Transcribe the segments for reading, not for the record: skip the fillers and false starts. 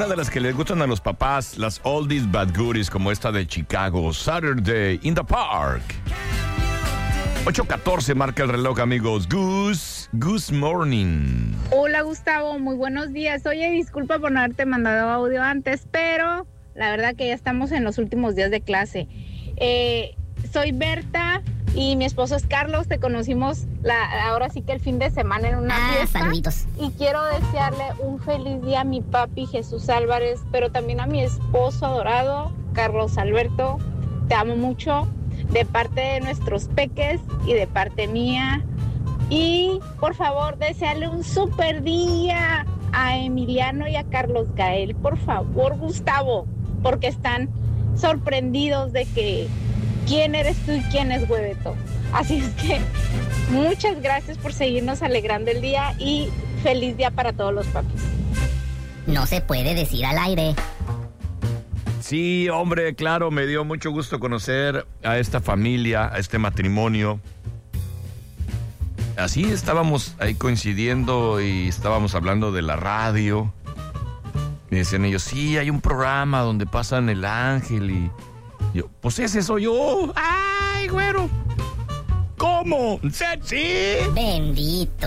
Una de las que les gustan a los papás, las oldies but goodies, como esta de Chicago, Saturday in the Park. 8:14 marca el reloj, amigos. Goose Morning. Hola, Gustavo, muy buenos días. Oye, disculpa por no haberte mandado audio antes, pero la verdad que ya estamos en los últimos días de clase. Soy Berta y mi esposo es Carlos. Te conocimos ahora sí que el fin de semana en una fiesta. Saluditos. Y quiero desearle un feliz día a mi papi Jesús Álvarez, pero también a mi esposo adorado, Carlos Alberto. Te amo mucho, de parte de nuestros peques y de parte mía. Y por favor, desearle un súper día a Emiliano y a Carlos Gael. Por favor, Gustavo, porque están sorprendidos de que quién eres tú y quién es Hueveto. Así es que muchas gracias por seguirnos alegrando el día y feliz día para todos los papis. No se puede decir al aire. Sí, hombre, claro, me dio mucho gusto conocer a esta familia, a este matrimonio. Así estábamos ahí coincidiendo y estábamos hablando de la radio. Me decían ellos, sí, hay un programa donde pasan El Ángel y yo, pues ese soy yo. ¡Ay, güero! ¿Cómo? ¡Sí! Bendito.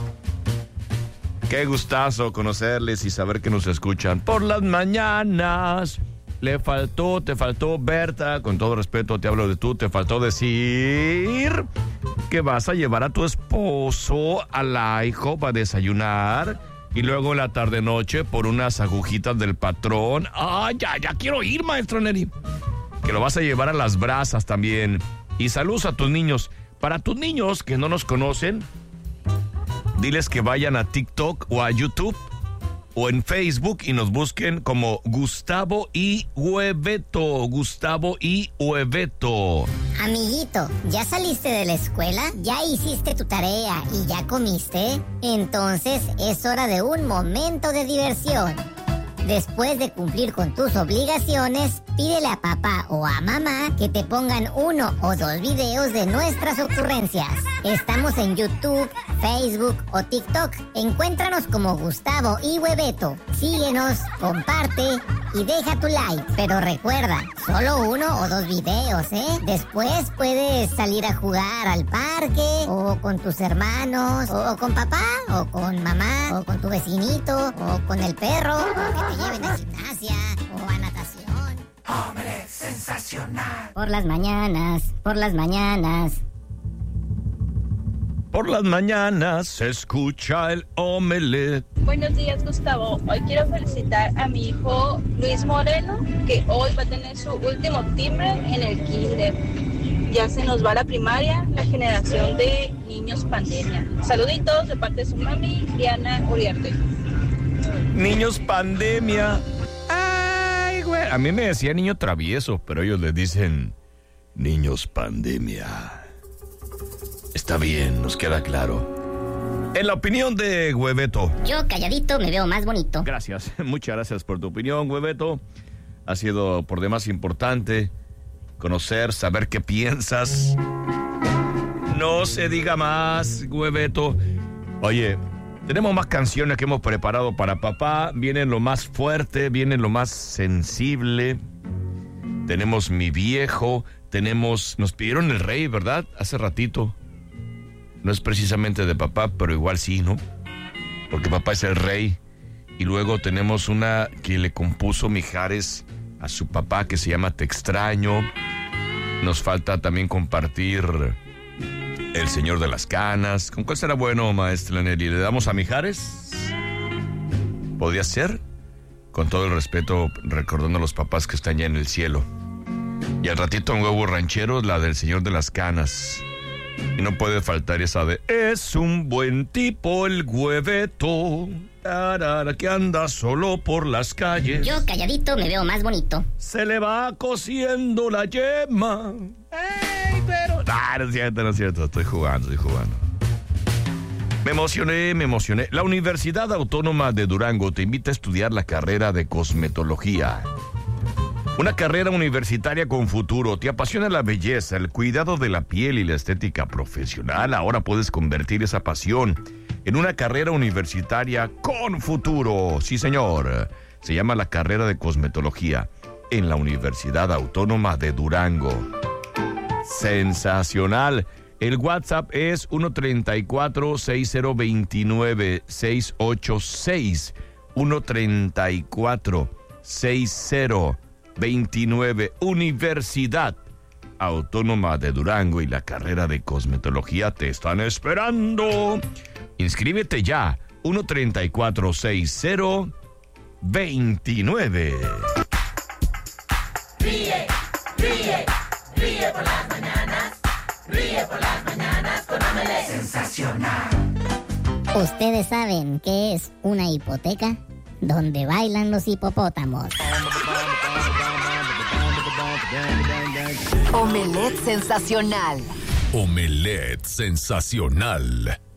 Qué gustazo conocerles y saber que nos escuchan por las mañanas. Te faltó, Berta, con todo respeto te hablo de tú, te faltó decir que vas a llevar a tu esposo al IHOP a desayunar y luego en la tarde-noche por unas agujitas del patrón. ¡Ah, ya quiero ir, maestro Neri! Que lo vas a llevar a las brasas también. Y saludos a tus niños. Para tus niños que no nos conocen, diles que vayan a TikTok o a YouTube o en Facebook y nos busquen como Gustavo y Hueveto. Gustavo y Hueveto. Amiguito, ¿ya saliste de la escuela? ¿Ya hiciste tu tarea y ya comiste? Entonces es hora de un momento de diversión. Después de cumplir con tus obligaciones, pídele a papá o a mamá que te pongan 1 o 2 videos de nuestras ocurrencias. Estamos en YouTube, Facebook o TikTok. Encuéntranos como Gustavo y Hueveto. Síguenos, comparte y deja tu like. Pero recuerda, solo 1 o 2 videos, ¿eh? Después puedes salir a jugar al parque, o con tus hermanos, o con papá, o con mamá, o con tu vecinito, o con el perro, o que te lleven a gimnasia, o a natación. ¡Hombre sensacional! Por las mañanas, por las mañanas. Por las mañanas se escucha el omelette. Buenos días, Gustavo. Hoy quiero felicitar a mi hijo Luis Moreno, que hoy va a tener su último timbre en el kinder. Ya se nos va la primaria, la generación de niños pandemia. Saluditos de parte de su mami, Diana Uriarte. Niños pandemia. Ay, güey. A mí me decía niño travieso, pero ellos les dicen niños pandemia. Está bien, nos queda claro. En la opinión de Hueveto. Yo calladito me veo más bonito. Gracias, muchas gracias por tu opinión, Hueveto. Ha sido por demás importante conocer, saber qué piensas. No se diga más, Hueveto. Oye, tenemos más canciones que hemos preparado para papá. Viene lo más fuerte, viene lo más sensible. Tenemos Mi Viejo, nos pidieron El Rey, ¿verdad? Hace ratito. No es precisamente de papá, pero igual sí, ¿no? Porque papá es el rey. Y luego tenemos una que le compuso Mijares a su papá, que se llama Te Extraño. Nos falta también compartir El Señor de las Canas. ¿Con cuál será bueno, maestra Nelly? ¿Le damos a Mijares? ¿Podría ser? Con todo el respeto, recordando a los papás que están ya en el cielo. Y al ratito en Huevo Ranchero, la del Señor de las Canas. Y no puede faltar esa de es un buen tipo el Hueveto, que anda solo por las calles. Yo calladito me veo más bonito. Se le va cociendo la yema. ¡Ey, pero! No es cierto, estoy jugando. Me emocioné. La Universidad Autónoma de Durango te invita a estudiar la carrera de cosmetología. Una carrera universitaria con futuro. ¿Te apasiona la belleza, el cuidado de la piel y la estética profesional? Ahora puedes convertir esa pasión en una carrera universitaria con futuro. Sí, señor. Se llama la carrera de cosmetología en la Universidad Autónoma de Durango. Sensacional. El WhatsApp es 134-6029-686. 134-6029. Universidad Autónoma de Durango y la carrera de cosmetología te están esperando. Inscríbete ya. 134-6029. Ríe, ríe, ríe por las mañanas. Ríe por las mañanas con Omelette Sensacional. ¿Ustedes saben qué es una hipoteca? Donde bailan los hipopótamos. Omelette Sensacional. Omelette Sensacional.